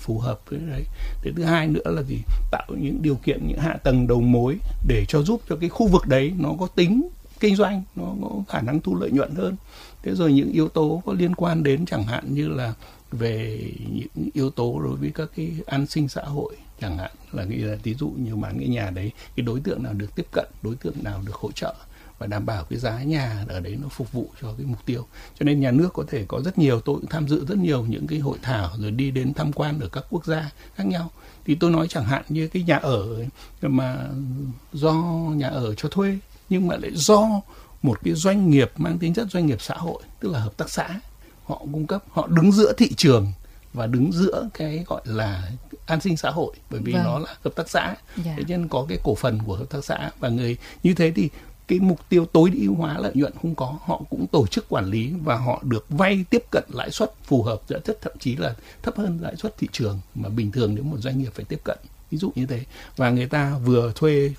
phù hợp với đấy. Thế thứ hai nữa là gì, tạo những điều kiện, những hạ tầng đầu mối để giúp cho cái khu vực đấy nó có tính kinh doanh, nó có khả năng thu lợi nhuận hơn. Thế rồi những yếu tố có liên quan đến chẳng hạn như là về những yếu tố đối với các cái an sinh xã hội, chẳng hạn là ví dụ như mà cái nhà đấy, cái đối tượng nào được tiếp cận, đối tượng nào được hỗ trợ, và đảm bảo cái giá nhà ở đấy nó phục vụ cho cái mục tiêu. Cho nên nhà nước có thể có rất nhiều, tôi cũng tham dự rất nhiều những cái hội thảo rồi đi đến tham quan ở các quốc gia khác nhau. Thì tôi nói chẳng hạn như cái nhà ở mà do nhà ở cho thuê nhưng mà lại do một cái doanh nghiệp mang tính chất doanh nghiệp xã hội, tức là hợp tác xã, họ cung cấp, họ đứng giữa thị trường và đứng giữa cái gọi là an sinh xã hội, bởi vì nó là hợp tác xã, thế nên có cái cổ phần của hợp tác xã, và người như thế thì cái mục tiêu tối ưu hóa lợi nhuận không có, họ cũng tổ chức quản lý và họ được vay tiếp cận lãi suất phù hợp, thậm chí là thấp hơn lãi suất thị trường mà bình thường nếu một doanh nghiệp phải tiếp cận, ví dụ như thế. Và người ta vừa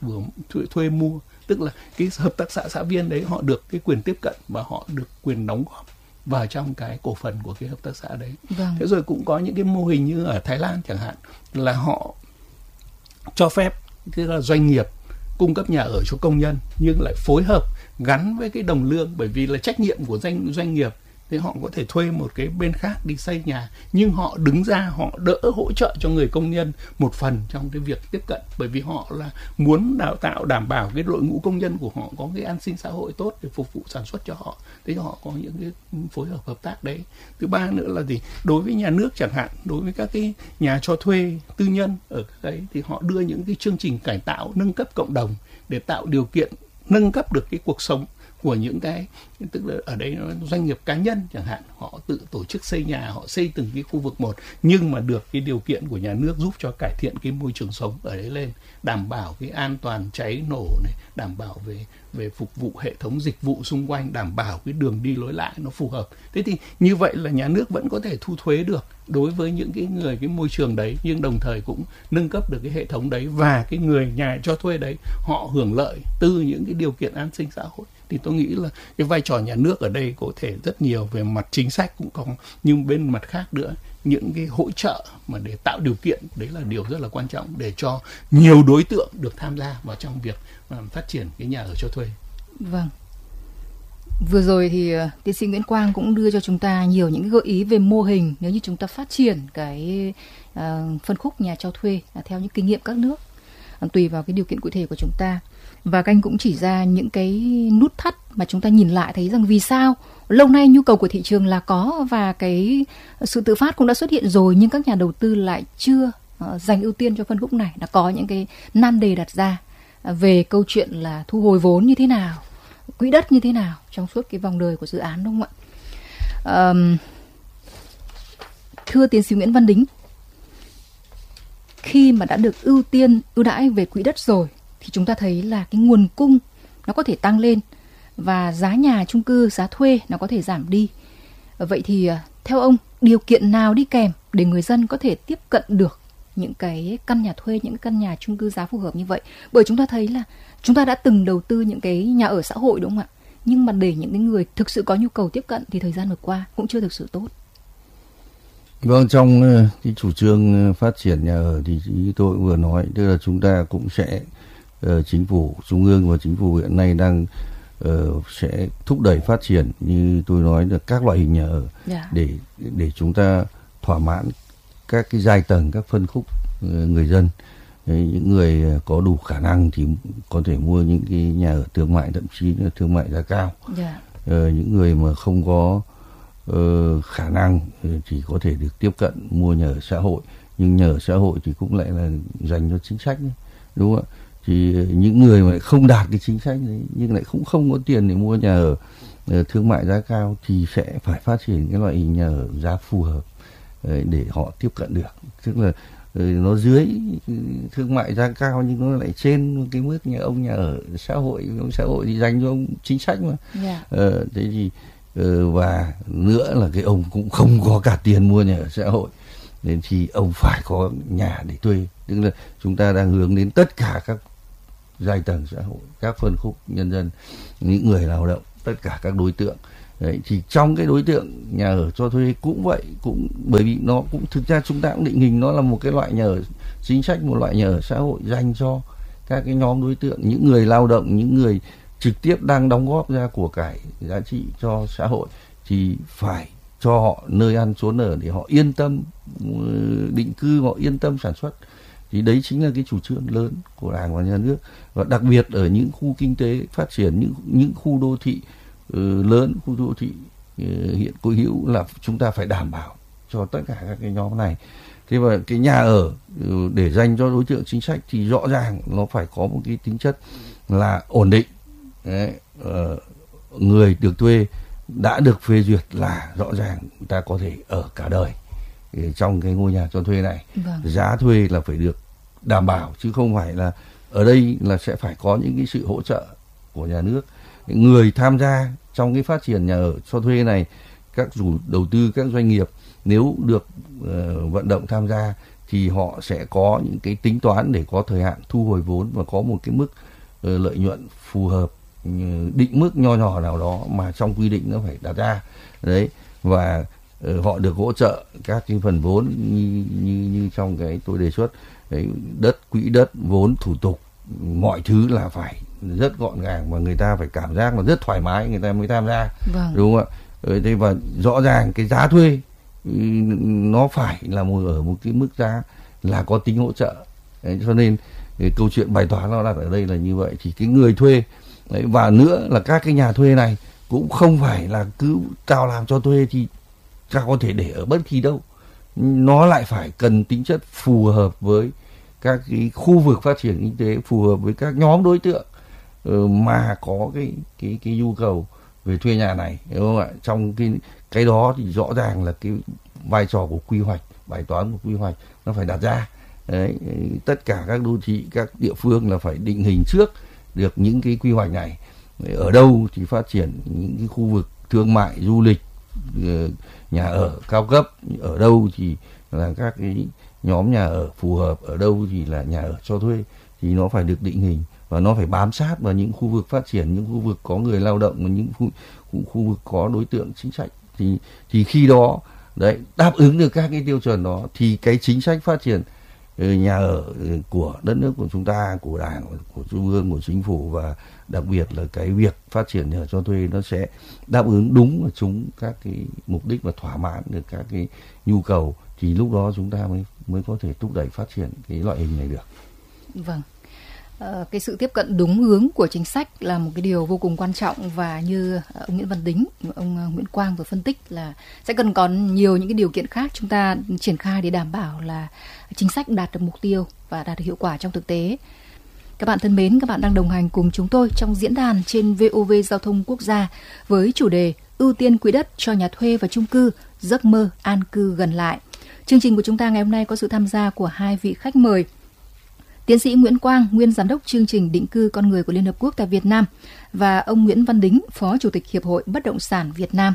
thuê mua, tức là cái hợp tác xã, xã viên đấy họ được cái quyền tiếp cận và họ được quyền đóng góp vào trong cái cổ phần của cái hợp tác xã đấy. Thế rồi cũng có những cái mô hình như ở Thái Lan chẳng hạn, là họ cho phép tức là doanh nghiệp cung cấp nhà ở cho công nhân nhưng lại phối hợp gắn với cái đồng lương, bởi vì là trách nhiệm của doanh nghiệp thì họ có thể thuê một cái bên khác đi xây nhà, nhưng họ đứng ra họ đỡ hỗ trợ cho người công nhân một phần trong cái việc tiếp cận, bởi vì họ là muốn đào tạo đảm bảo cái đội ngũ công nhân của họ có cái an sinh xã hội tốt để phục vụ sản xuất cho họ. Thế họ có những cái phối hợp tác đấy. Thứ ba nữa là gì, đối với nhà nước chẳng hạn, đối với các cái nhà cho thuê tư nhân ở đấy thì họ đưa những cái chương trình cải tạo nâng cấp cộng đồng để tạo điều kiện nâng cấp được cái cuộc sống của những cái, tức là ở đây doanh nghiệp cá nhân chẳng hạn, họ tự tổ chức xây nhà, họ xây từng cái khu vực một, nhưng mà được cái điều kiện của nhà nước giúp cho cải thiện cái môi trường sống ở đấy lên, đảm bảo cái an toàn cháy nổ này, đảm bảo về phục vụ hệ thống dịch vụ xung quanh, đảm bảo cái đường đi lối lại nó phù hợp. Thế thì như vậy là nhà nước vẫn có thể thu thuế được đối với những cái người cái môi trường đấy, nhưng đồng thời cũng nâng cấp được cái hệ thống đấy, và cái người nhà cho thuê đấy họ hưởng lợi từ những cái điều kiện an sinh xã hội. Thì tôi nghĩ là cái vai trò nhà nước ở đây có thể rất nhiều, về mặt chính sách cũng có, nhưng bên mặt khác nữa, những cái hỗ trợ mà để tạo điều kiện, đấy là điều rất là quan trọng để cho nhiều đối tượng được tham gia vào trong việc phát triển cái nhà ở cho thuê. Vâng. Vừa rồi thì tiến sĩ Nguyễn Quang cũng đưa cho chúng ta nhiều những gợi ý về mô hình nếu như chúng ta phát triển cái phân khúc nhà cho thuê theo những kinh nghiệm các nước, tùy vào cái điều kiện cụ thể của chúng ta. Và các anh cũng chỉ ra những cái nút thắt mà chúng ta nhìn lại thấy rằng vì sao lâu nay nhu cầu của thị trường là có và cái sự tự phát cũng đã xuất hiện rồi, nhưng các nhà đầu tư lại chưa dành ưu tiên cho phân khúc này. Đã có những cái nan đề đặt ra về câu chuyện là thu hồi vốn như thế nào, quỹ đất như thế nào trong suốt cái vòng đời của dự án, đúng không ạ? Thưa tiến sĩ Nguyễn Văn Đính, khi mà đã được ưu đãi về quỹ đất rồi thì chúng ta thấy là cái nguồn cung nó có thể tăng lên và giá nhà chung cư, giá thuê nó có thể giảm đi. Vậy thì theo ông, điều kiện nào đi kèm để người dân có thể tiếp cận được những cái căn nhà thuê, những căn nhà chung cư giá phù hợp như vậy? Bởi chúng ta thấy là chúng ta đã từng đầu tư những cái nhà ở xã hội, đúng không ạ? Nhưng mà để những cái người thực sự có nhu cầu tiếp cận thì thời gian vừa qua cũng chưa thực sự tốt. Vâng, trong cái chủ trương phát triển nhà ở thì như tôi vừa nói, tức là chúng ta cũng sẽ chính phủ trung ương và chính phủ hiện nay đang sẽ thúc đẩy phát triển, như tôi nói, là các loại hình nhà ở để chúng ta thỏa mãn các cái giai tầng, các phân khúc người dân. Những người có đủ khả năng thì có thể mua những cái nhà ở thương mại, thậm chí là thương mại giá cao. Những người mà không có khả năng thì có thể được tiếp cận mua nhà ở xã hội, nhưng nhà ở xã hội thì cũng lại là dành cho chính sách, đúng không ạ? Thì những người mà không đạt cái chính sách đấy nhưng lại cũng không có tiền để mua nhà ở thương mại giá cao thì sẽ phải phát triển cái loại hình nhà ở giá phù hợp để họ tiếp cận được, tức là nó dưới thương mại giá cao nhưng nó lại trên cái mức nhà ở xã hội. Ông xã hội thì dành cho ông chính sách mà. Thế thì và nữa là cái ông cũng không có cả tiền mua nhà ở xã hội, nên thì ông phải có nhà để thuê. Tức là chúng ta đang hướng đến tất cả các giai tầng xã hội, các phân khúc nhân dân, những người lao động, tất cả các đối tượng Đấy, thì trong cái đối tượng nhà ở cho thuê cũng vậy, cũng bởi vì nó cũng thực ra chúng ta cũng định hình nó là một cái loại nhà ở chính sách, một loại nhà ở xã hội dành cho các cái nhóm đối tượng, những người lao động, những người trực tiếp đang đóng góp ra của cải giá trị cho xã hội, thì phải cho họ nơi ăn chốn ở để họ yên tâm định cư, họ yên tâm sản xuất. Thì đấy chính là cái chủ trương lớn của Đảng và Nhà nước. Và đặc biệt ở những khu kinh tế phát triển, những khu đô thị lớn, khu đô thị hiện cố hữu, là chúng ta phải đảm bảo cho tất cả các cái nhóm này. Thế và cái nhà ở để dành cho đối tượng chính sách thì rõ ràng nó phải có một cái tính chất là ổn định. Đấy, người được thuê đã được phê duyệt là rõ ràng người ta có thể ở cả đời trong cái ngôi nhà cho thuê này. Vâng. Giá thuê là phải được đảm bảo, chứ không phải là ở đây là sẽ phải có những cái sự hỗ trợ của nhà nước. Người tham gia trong cái phát triển nhà ở cho thuê này, các chủ đầu tư, các doanh nghiệp nếu được vận động tham gia thì họ sẽ có những cái tính toán để có thời hạn thu hồi vốn và có một cái mức lợi nhuận phù hợp, định mức nho nhỏ nào đó mà trong quy định nó phải đặt ra. Đấy, và họ được hỗ trợ các cái phần vốn như trong cái tôi đề xuất. Đấy, đất, quỹ đất, vốn, thủ tục, mọi thứ là phải rất gọn gàng và người ta phải cảm giác là rất thoải mái người ta mới tham gia. Vâng. Đúng không ạ? Thế và rõ ràng cái giá thuê nó phải là ở một cái mức giá là có tính hỗ trợ. Đấy, cho nên cái câu chuyện bài toán nó đặt ở đây là như vậy. Thì cái người thuê đấy, và nữa là các cái nhà thuê này cũng không phải là cứ tao làm cho thuê thì ta có thể để ở bất kỳ đâu. Nó lại phải cần tính chất phù hợp với các cái khu vực phát triển kinh tế, phù hợp với các nhóm đối tượng mà có cái nhu cầu về thuê nhà này, đúng không ạ? Trong cái đó thì rõ ràng là cái vai trò của quy hoạch, bài toán của quy hoạch nó phải đặt ra. Đấy, tất cả các đô thị, các địa phương là phải định hình trước được những cái quy hoạch này. Ở đâu thì phát triển những cái khu vực thương mại, du lịch, nhà ở cao cấp, ở đâu thì là các cái nhóm nhà ở phù hợp, ở đâu thì là nhà ở cho thuê, thì nó phải được định hình và nó phải bám sát vào những khu vực phát triển, những khu vực có người lao động và những khu vực có đối tượng chính sách. Thì khi đó đấy đáp ứng được các cái tiêu chuẩn đó thì cái chính sách phát triển nhà ở của đất nước của chúng ta, của Đảng, của Trung ương, của Chính phủ và đặc biệt là cái việc phát triển nhà ở cho thuê nó sẽ đáp ứng đúng và trúng các cái mục đích và thỏa mãn được các cái nhu cầu, thì lúc đó chúng ta mới có thể thúc đẩy phát triển cái loại hình này được. Vâng. Cái sự tiếp cận đúng hướng của chính sách là một cái điều vô cùng quan trọng, và như ông Nguyễn Văn Đính, ông Nguyễn Quang vừa phân tích là sẽ cần có nhiều những cái điều kiện khác chúng ta triển khai để đảm bảo là chính sách đạt được mục tiêu và đạt được hiệu quả trong thực tế. Các bạn thân mến, các bạn đang đồng hành cùng chúng tôi trong diễn đàn trên VOV Giao thông Quốc gia với chủ đề ưu tiên quỹ đất cho nhà thuê và chung cư, giấc mơ an cư gần lại. Chương trình của chúng ta ngày hôm nay có sự tham gia của hai vị khách mời. Tiến sĩ Nguyễn Quang, nguyên giám đốc chương trình định cư con người của Liên Hợp Quốc tại Việt Nam, và ông Nguyễn Văn Đính, Phó Chủ tịch Hiệp hội Bất động sản Việt Nam.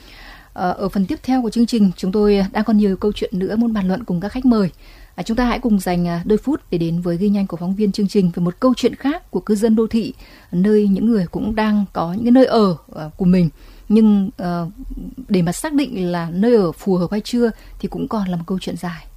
Ở phần tiếp theo của chương trình, chúng tôi đang còn nhiều câu chuyện nữa muốn bàn luận cùng các khách mời. Chúng ta hãy cùng dành đôi phút để đến với ghi nhanh của phóng viên chương trình về một câu chuyện khác của cư dân đô thị, nơi những người cũng đang có những cái nơi ở của mình. Nhưng để mà xác định là nơi ở phù hợp hay chưa thì cũng còn là một câu chuyện dài.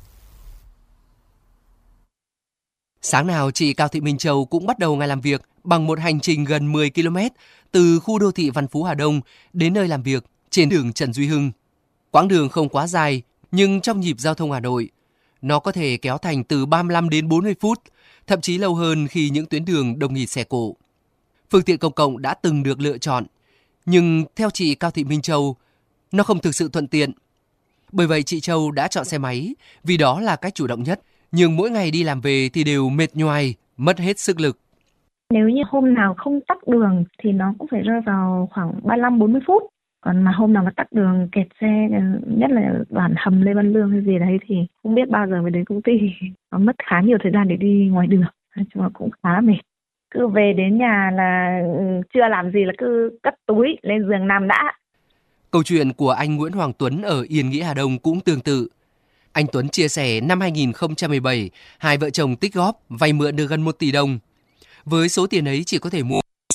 Sáng nào chị Cao Thị Minh Châu cũng bắt đầu ngày làm việc bằng một hành trình gần 10 km từ khu đô thị Văn Phú Hà Đông đến nơi làm việc trên đường Trần Duy Hưng. Quãng đường không quá dài, nhưng trong nhịp giao thông Hà Nội, nó có thể kéo thành từ 35 đến 40 phút, thậm chí lâu hơn khi những tuyến đường đông nghịt xe cộ. Phương tiện công cộng đã từng được lựa chọn, nhưng theo chị Cao Thị Minh Châu, nó không thực sự thuận tiện. Bởi vậy chị Châu đã chọn xe máy vì đó là cách chủ động nhất. Nhưng mỗi ngày đi làm về thì đều mệt nhoài, mất hết sức lực. Nếu như hôm nào không tắc đường thì nó cũng phải rơi vào khoảng 35-40 phút. Còn mà hôm nào mà tắc đường, kẹt xe, nhất là đoạn hầm Lê Văn Lương hay gì đấy thì không biết bao giờ mới đến công ty. Nó mất khá nhiều thời gian để đi ngoài đường, nói chung là cũng khá mệt. Cứ về đến nhà là chưa làm gì là cứ cất túi lên giường nằm đã. Câu chuyện của anh Nguyễn Hoàng Tuấn ở Yên Nghĩa Hà Đông cũng tương tự. Anh Tuấn chia sẻ năm 2017, hai vợ chồng tích góp vay mượn được gần 1 tỷ đồng. Với số tiền ấy chỉ có thể mua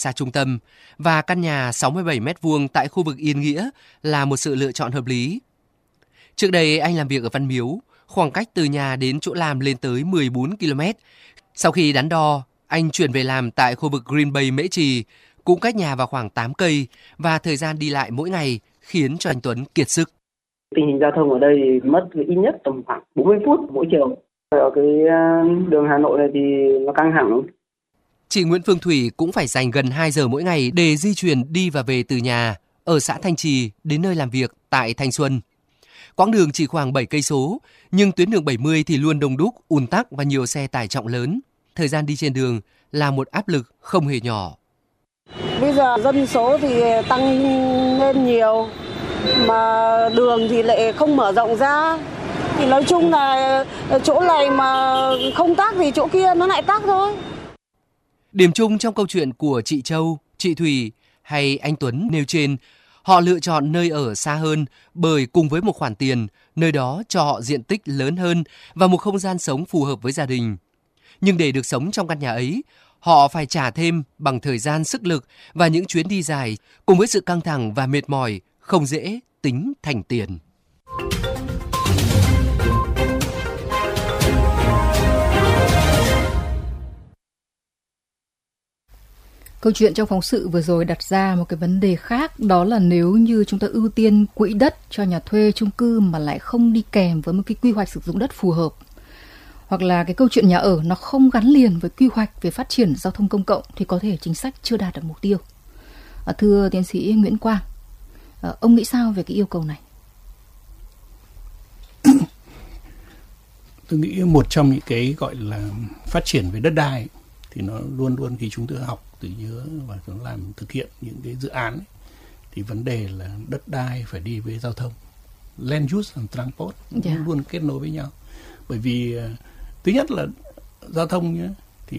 xa trung tâm và căn nhà 67 m² tại khu vực Yên Nghĩa là một sự lựa chọn hợp lý. Trước đây anh làm việc ở Văn Miếu, khoảng cách từ nhà đến chỗ làm lên tới 14 km. Sau khi đắn đo, anh chuyển về làm tại khu vực Green Bay Mễ Trì, cũng cách nhà vào khoảng 8 cây và thời gian đi lại mỗi ngày khiến cho anh Tuấn kiệt sức. Tình hình giao thông ở đây thì mất ít nhất tầm khoảng 40 phút mỗi chiều. Ở cái đường Hà Nội này thì nó căng thẳng. Chị Nguyễn Phương Thủy cũng phải dành gần 2 giờ mỗi ngày để di chuyển đi và về từ nhà ở xã Thanh Trì đến nơi làm việc tại Thanh Xuân. Quãng đường chỉ khoảng 7 cây số, nhưng tuyến đường 70 thì luôn đông đúc, ùn tắc và nhiều xe tải trọng lớn. Thời gian đi trên đường là một áp lực không hề nhỏ. Bây giờ dân số thì tăng lên nhiều, mà đường thì lại không mở rộng ra. Thì nói chung là chỗ này mà không tắc thì chỗ kia nó lại tắc thôi. Điểm chung trong câu chuyện của chị Châu, chị Thủy hay anh Tuấn nêu trên, họ lựa chọn nơi ở xa hơn bởi cùng với một khoản tiền, nơi đó cho họ diện tích lớn hơn và một không gian sống phù hợp với gia đình. Nhưng để được sống trong căn nhà ấy, họ phải trả thêm bằng thời gian, sức lực và những chuyến đi dài, cùng với sự căng thẳng và mệt mỏi, không dễ tính thành tiền. Câu chuyện trong phóng sự vừa rồi đặt ra một cái vấn đề khác, đó là nếu như chúng ta ưu tiên quỹ đất cho nhà thuê chung cư mà lại không đi kèm với một cái quy hoạch sử dụng đất phù hợp, hoặc là cái câu chuyện nhà ở nó không gắn liền với quy hoạch về phát triển giao thông công cộng, thì có thể chính sách chưa đạt được mục tiêu. Thưa tiến sĩ Nguyễn Quang, ông nghĩ sao về cái yêu cầu này? Tôi nghĩ một trong những cái gọi là phát triển về đất đai thì nó luôn luôn khi chúng tôi học từ nhớ và chúng làm thực hiện những cái dự án ấy, thì vấn đề là đất đai phải đi với giao thông, land use and transport luôn kết nối với nhau. Bởi vì thứ nhất là giao thông nhé, thì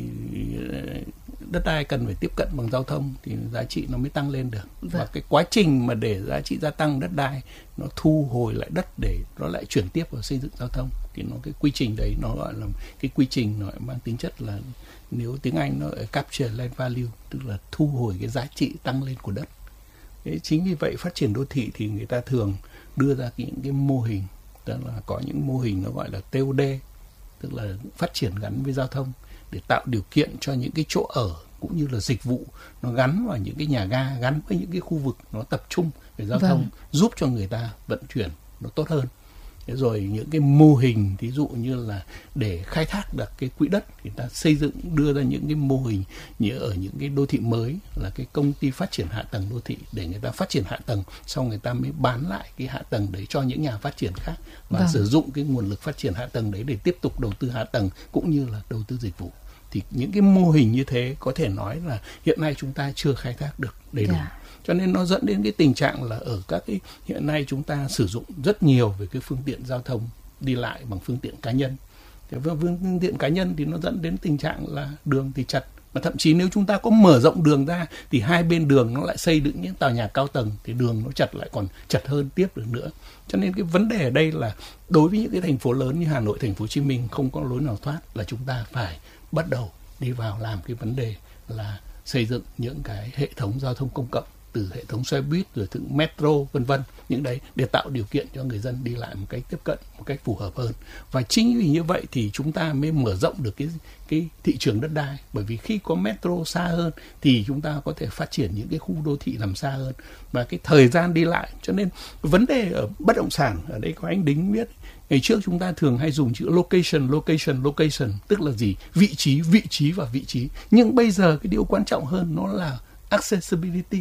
đất đai cần phải tiếp cận bằng giao thông thì giá trị nó mới tăng lên được. Và cái quá trình mà để giá trị gia tăng đất đai, nó thu hồi lại đất để nó lại chuyển tiếp vào xây dựng giao thông, thì nó cái quy trình đấy nó gọi là cái quy trình nó mang tính chất là, nếu tiếng Anh nó capture land value, tức là thu hồi cái giá trị tăng lên của đất. Thế chính vì vậy phát triển đô thị thì người ta thường đưa ra những cái mô hình, tức là có những mô hình nó gọi là TOD, tức là phát triển gắn với giao thông, để tạo điều kiện cho những cái chỗ ở cũng như là dịch vụ nó gắn vào những cái nhà ga, gắn với những cái khu vực nó tập trung về giao thông, giúp cho người ta vận chuyển nó tốt hơn. Thế rồi những cái mô hình ví dụ như là để khai thác được cái quỹ đất, người ta xây dựng đưa ra những cái mô hình như ở những cái đô thị mới là cái công ty phát triển hạ tầng đô thị, để người ta phát triển hạ tầng, xong người ta mới bán lại cái hạ tầng đấy cho những nhà phát triển khác và sử dụng cái nguồn lực phát triển hạ tầng đấy để tiếp tục đầu tư hạ tầng cũng như là đầu tư dịch vụ. Thì những cái mô hình như thế có thể nói là hiện nay chúng ta chưa khai thác được đầy đủ. Cho nên nó dẫn đến cái tình trạng là ở các cái hiện nay chúng ta sử dụng rất nhiều về cái phương tiện giao thông đi lại bằng phương tiện cá nhân. Thế và phương tiện cá nhân thì nó dẫn đến tình trạng là đường thì chật, mà thậm chí nếu chúng ta có mở rộng đường ra thì hai bên đường nó lại xây dựng những tòa nhà cao tầng, thì đường nó chật lại còn chật hơn tiếp được nữa. Cho nên cái vấn đề ở đây là đối với những cái thành phố lớn như Hà Nội, thành phố Hồ Chí Minh không có lối nào thoát, là chúng ta phải bắt đầu đi vào làm cái vấn đề là xây dựng những cái hệ thống giao thông công cộng, từ hệ thống xe buýt rồi từ metro vân vân, những đấy để tạo điều kiện cho người dân đi lại một cách tiếp cận một cách phù hợp hơn. Và chính vì như vậy thì chúng ta mới mở rộng được cái thị trường đất đai, bởi vì khi có metro xa hơn thì chúng ta có thể phát triển những cái khu đô thị nằm xa hơn và cái thời gian đi lại. Cho nên vấn đề ở bất động sản ở đây có anh Đính biết, ngày trước chúng ta thường hay dùng chữ location, tức là gì? Vị trí và vị trí. Nhưng bây giờ cái điều quan trọng hơn nó là accessibility,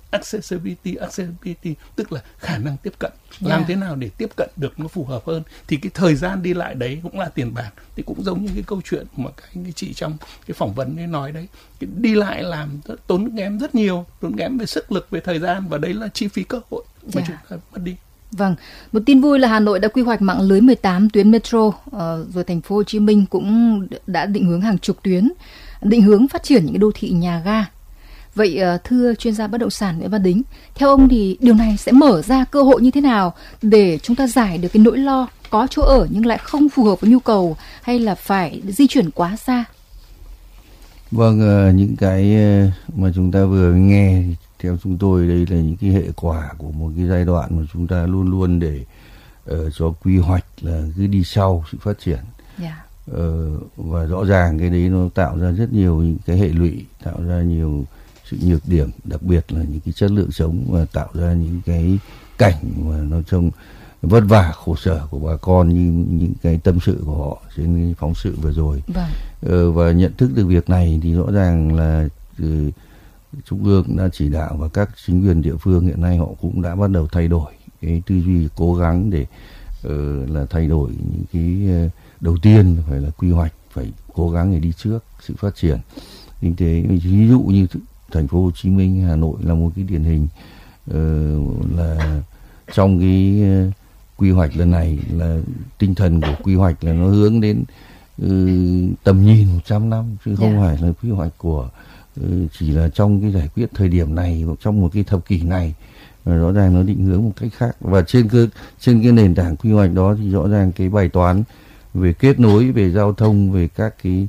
tức là khả năng tiếp cận. Làm thế nào để tiếp cận được nó phù hợp hơn, thì cái thời gian đi lại đấy cũng là tiền bạc. Thì cũng giống như cái câu chuyện mà cái chị trong cái phỏng vấn ấy nói đấy, cái đi lại làm tốn kém rất nhiều, tốn kém về sức lực, về thời gian, và đấy là chi phí cơ hội mà chúng ta mất đi. Vâng, một tin vui là Hà Nội đã quy hoạch mạng lưới 18 tuyến metro, rồi thành phố Hồ Chí Minh cũng đã định hướng hàng chục tuyến, định hướng phát triển những cái đô thị nhà ga. Vậy thưa chuyên gia bất động sản Nguyễn Văn Đính, theo ông thì điều này sẽ mở ra cơ hội như thế nào để chúng ta giải được cái nỗi lo có chỗ ở nhưng lại không phù hợp với nhu cầu, hay là phải di chuyển quá xa? Vâng, những cái mà chúng ta vừa nghe theo chúng tôi đây là những cái hệ quả của một cái giai đoạn mà chúng ta luôn luôn để cho quy hoạch là cứ đi sau sự phát triển. Và rõ ràng cái đấy nó tạo ra rất nhiều những cái hệ lụy, tạo ra nhiều sự nhược điểm, đặc biệt là những cái chất lượng sống và tạo ra những cái cảnh mà nó trông vất vả khổ sở của bà con như những cái tâm sự của họ trên cái phóng sự vừa rồi. Và nhận thức được việc này thì rõ ràng là Trung ương đã chỉ đạo và các chính quyền địa phương hiện nay họ cũng đã bắt đầu thay đổi cái tư duy, cố gắng để là thay đổi những cái đầu tiên phải là quy hoạch, phải cố gắng để đi trước sự phát triển kinh tế. Ví dụ như thành phố Hồ Chí Minh, Hà Nội là một cái điển hình là trong cái quy hoạch lần này là tinh thần của quy hoạch là nó hướng đến tầm nhìn 100 năm chứ không phải là quy hoạch của chỉ là trong cái giải quyết thời điểm này hoặc trong một cái thập kỷ này, và rõ ràng nó định hướng một cách khác. Và trên cái nền tảng quy hoạch đó thì rõ ràng cái bài toán về kết nối, về giao thông, về các cái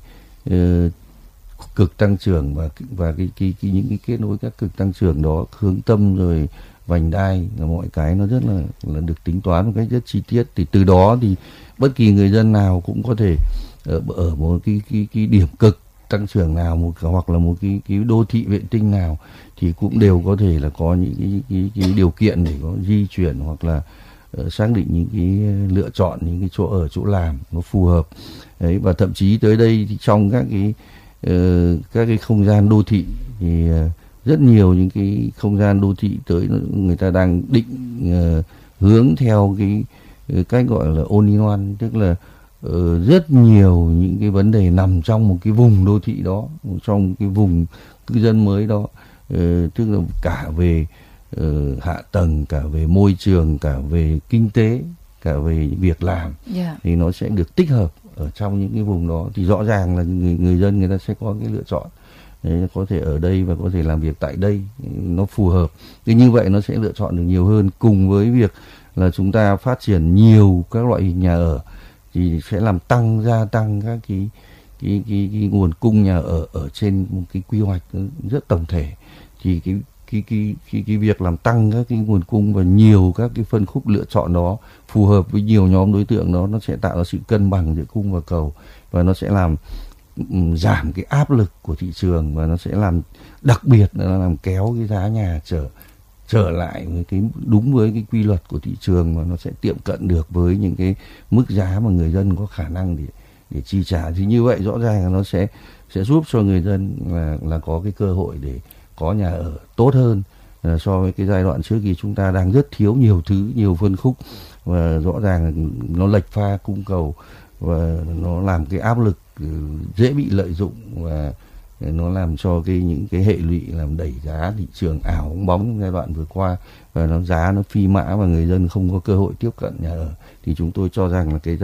cực tăng trưởng và những cái kết nối các cực tăng trưởng đó, hướng tâm rồi vành đai là mọi cái nó rất là được tính toán một cách rất chi tiết. Thì từ đó thì bất kỳ người dân nào cũng có thể ở một cái điểm cực tăng trưởng nào hoặc là một cái đô thị vệ tinh nào thì cũng đều có thể là có những cái điều kiện để có di chuyển hoặc là xác định những cái lựa chọn những cái chỗ ở, chỗ làm nó phù hợp đấy. Và thậm chí tới đây thì trong các cái không gian đô thị thì rất nhiều những cái không gian đô thị tới người ta đang định hướng theo cái cách gọi là all-in-one, tức là rất nhiều những cái vấn đề nằm trong một cái vùng đô thị đó, trong cái vùng cư dân mới đó, tức là cả về hạ tầng, cả về môi trường, cả về kinh tế, cả về việc làm, thì nó sẽ được tích hợp ở trong những cái vùng đó. Thì rõ ràng là người dân người ta sẽ có cái lựa chọn. Đấy, có thể ở đây và có thể làm việc tại đây, nó phù hợp. Thì như vậy nó sẽ lựa chọn được nhiều hơn, cùng với việc là chúng ta phát triển nhiều các loại hình nhà ở thì sẽ làm gia tăng các cái nguồn cung nhà ở trên một cái quy hoạch rất tổng thể. Thì cái việc làm tăng các cái nguồn cung và nhiều các cái phân khúc lựa chọn đó phù hợp với nhiều nhóm đối tượng đó, nó sẽ tạo ra sự cân bằng giữa cung và cầu, và nó sẽ làm giảm cái áp lực của thị trường, và nó sẽ làm đặc biệt là làm kéo cái giá nhà trở lại với đúng với cái quy luật của thị trường, và nó sẽ tiệm cận được với những cái mức giá mà người dân có khả năng để chi trả. Thì như vậy rõ ràng là nó sẽ giúp cho người dân là có cái cơ hội để có nhà ở tốt hơn so với cái giai đoạn trước khi chúng ta đang rất thiếu nhiều thứ, nhiều phân khúc, và rõ ràng nó lệch pha cung cầu và nó làm cái áp lực dễ bị lợi dụng, và nó làm cho những cái hệ lụy làm đẩy giá thị trường ảo bong bóng trong giai đoạn vừa qua, và giá nó phi mã và người dân không có cơ hội tiếp cận nhà ở. Thì chúng tôi cho rằng là cái